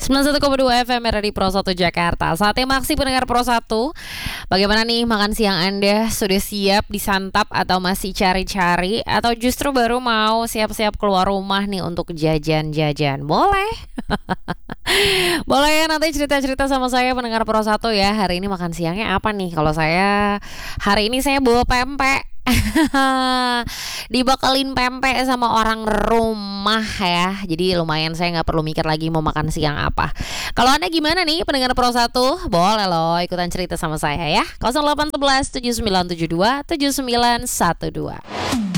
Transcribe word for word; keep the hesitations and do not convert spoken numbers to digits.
sembilan puluh satu koma dua F M dari Pro satu Jakarta. Saatnya Maksi pendengar Pro satu. Bagaimana nih makan siang Anda? Sudah siap disantap atau masih cari-cari? Atau justru baru mau siap-siap keluar rumah nih untuk jajan-jajan? Boleh. Boleh ya, nanti cerita-cerita sama saya pendengar Pro satu ya. Hari ini makan siangnya apa nih? Kalau saya hari ini saya bawa pempek. Dibakalin pempek sama orang rumah ya. Jadi lumayan, saya nggak perlu mikir lagi mau makan siang apa. Kalau Anda gimana nih pendengar Pro satu? Boleh loh ikutan cerita sama saya ya. nol delapan satu satu tujuh sembilan tujuh dua tujuh sembilan satu dua.